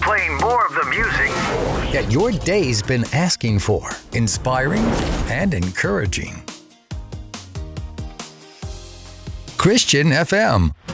playing more of the music that your day's been asking for. Inspiring and encouraging. Christian FM.